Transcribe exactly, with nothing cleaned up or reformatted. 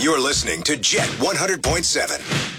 You're listening to Jet one hundred point seven.